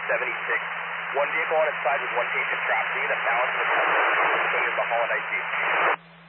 76. One vehicle on its side with one patient trapped. We need a balance of the customer. Swing is the Holland IC.